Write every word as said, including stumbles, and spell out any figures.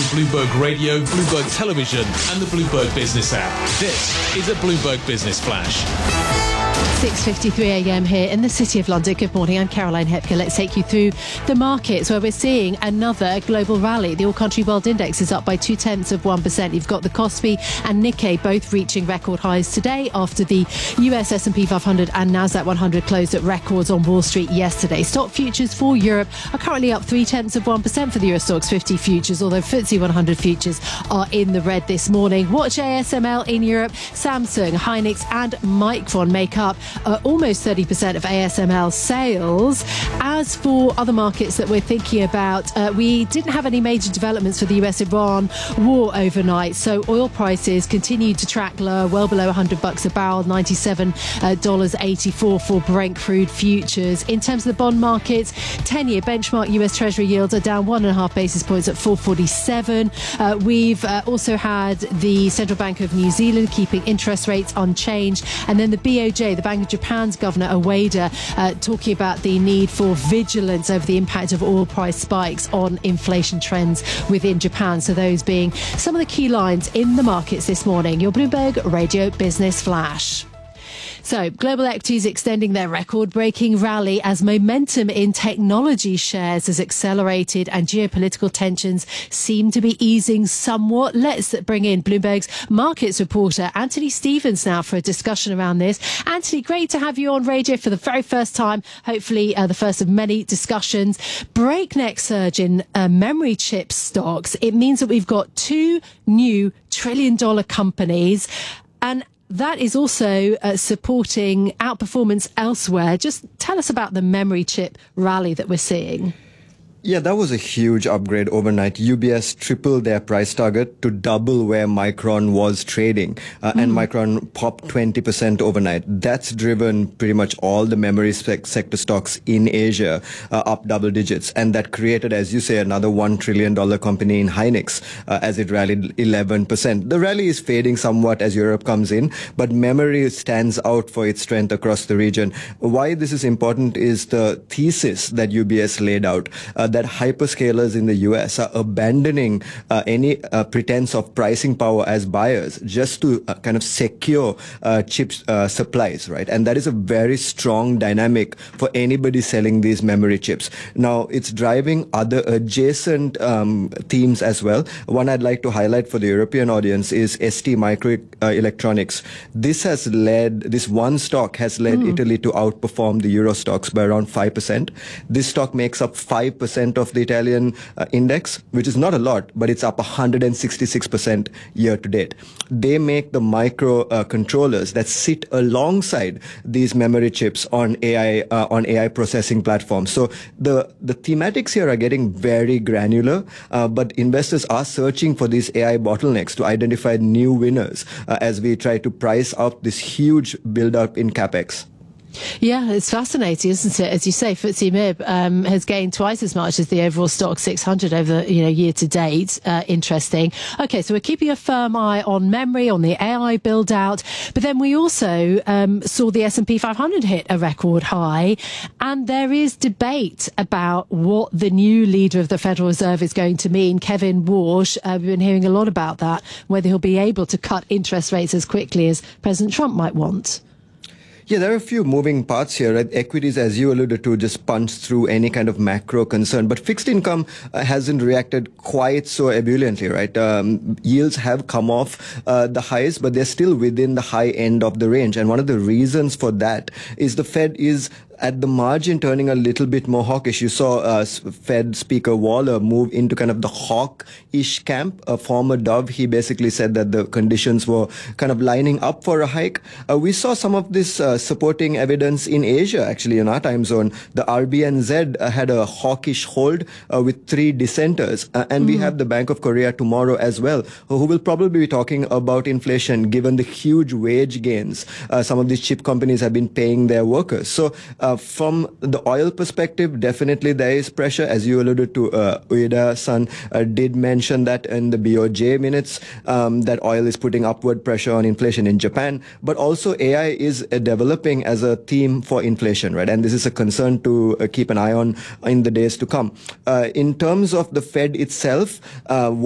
Bloomberg Radio, Bloomberg Television and the Bloomberg Business app. This is a Bloomberg Business Flash. six fifty-three a m here in the City of London. Good morning, I'm Caroline Hepker. Let's take you through the markets where we're seeing another global rally. The All Country World Index is up by two tenths of one percent. You've got the Kospi and Nikkei both reaching record highs today after the U S S and P five hundred and Nasdaq one hundred closed at records on Wall Street yesterday. Stock futures for Europe are currently up three tenths of one percent for the Euro Stoxx fifty futures, although F T S E one hundred futures are in the red this morning. Watch A S M L in Europe. Samsung, Hynix and Micron make up Uh, almost thirty percent of A S M L sales. As for other markets that we're thinking about, uh, we didn't have any major developments for the U S Iran war overnight, so oil prices continued to track lower, well below one hundred bucks a barrel, ninety-seven dollars and eighty-four cents for Brent crude futures. In terms of the bond markets, ten-year benchmark U S Treasury yields are down one and a half basis points at four forty-seven. Uh, we've uh, also had the Central Bank of New Zealand keeping interest rates unchanged, and then the B O J, the Bank of Japan's Governor Ueda, uh, talking about the need for vigilance over the impact of oil price spikes on inflation trends within Japan. So those being some of the key lines in the markets this morning. Your Bloomberg Radio Business Flash. So, global equities extending their record-breaking rally as momentum in technology shares has accelerated and geopolitical tensions seem to be easing somewhat. Let's bring in Bloomberg's markets reporter Anthony Stevens now for a discussion around this. Anthony, great to have you on radio for the very first time, hopefully uh, the first of many discussions. Breakneck surge in uh, memory chip stocks. It means that we've got two new trillion-dollar companies, and that is also uh, supporting outperformance elsewhere. Just tell us about the memory chip rally that we're seeing. Yeah, that was a huge upgrade overnight. U B S tripled their price target to double where Micron was trading. Uh, mm. And Micron popped twenty percent overnight. That's driven pretty much all the memory sec- sector stocks in Asia uh, up double digits. And that created, as you say, another one trillion dollars company in Hynix uh, as it rallied eleven percent. The rally is fading somewhat as Europe comes in, but memory stands out for its strength across the region. Why this is important is the thesis that U B S laid out. Uh, that hyperscalers in the U S are abandoning uh, any uh, pretense of pricing power as buyers just to uh, kind of secure uh, chip uh, supplies, right? And that is a very strong dynamic for anybody selling these memory chips. Now, it's driving other adjacent um, themes as well. One I'd like to highlight for the European audience is S T Microelectronics. This has led, this one stock has led mm. Italy to outperform the Euro stocks by around five percent. This stock makes up five percent of the Italian uh, index, which is not a lot, but it's up one hundred sixty-six percent year to date. They make the micro uh, controllers that sit alongside these memory chips on A I uh, on A I processing platforms. So the the thematics here are getting very granular, uh, but investors are searching for these A I bottlenecks to identify new winners uh, as we try to price out this huge build up in capex. Yeah, it's fascinating, isn't it? As you say, F T S E M I B um, has gained twice as much as the overall stock six hundred over you know year to date. Uh, interesting. Okay, so we're keeping a firm eye on memory, on the A I build out, but then we also um, saw the S and P five hundred hit a record high, and there is debate about what the new leader of the Federal Reserve is going to mean. Kevin Warsh, uh, we've been hearing a lot about that, whether he'll be able to cut interest rates as quickly as President Trump might want. Yeah, there are a few moving parts here. Right? Equities, as you alluded to, just punched through any kind of macro concern. But fixed income uh, hasn't reacted quite so ebulliently, right? Um, yields have come off uh, the highs, but they're still within the high end of the range. And one of the reasons for that is the Fed is at the margin turning a little bit more hawkish. You saw uh, Fed Speaker Waller move into kind of the hawk-ish camp. A former Dove, he basically said that the conditions were kind of lining up for a hike. Uh, we saw some of this uh, supporting evidence in Asia, actually, in our time zone. The R B N Z uh, had a hawkish hold uh, with three dissenters. Uh, and mm. we have the Bank of Korea tomorrow as well, who will probably be talking about inflation given the huge wage gains uh, some of these chip companies have been paying their workers. So uh, from the oil perspective, definitely there is pressure. As you alluded to, uh, Ueda-san uh, did mention that in the B O J minutes, um, that oil is putting upward pressure on inflation in Japan. But also A I is uh, developing as a theme for inflation, right? And this is a concern to uh, keep an eye on in the days to come. Uh, in terms of the Fed itself, uh,